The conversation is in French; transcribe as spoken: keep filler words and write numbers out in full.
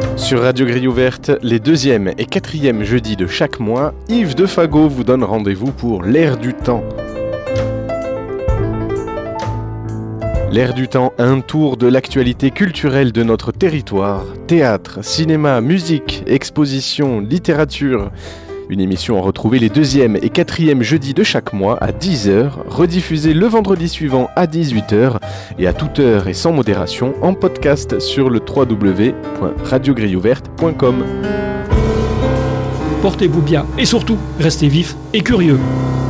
Sur Radio Grille Ouverte, les deuxième et quatrième jeudis de chaque mois, Yves Defago vous donne rendez-vous pour l'Air du temps. L'Air du temps, un tour de l'actualité culturelle de notre territoire. Théâtre, cinéma, musique, exposition, littérature. Une émission à retrouver les deuxième et quatrième jeudis de chaque mois à dix heures, rediffusée le vendredi suivant à dix-huit heures et à toute heure et sans modération en podcast sur le w w w point radio grille ouverte point com. Portez-vous bien et surtout, restez vifs et curieux.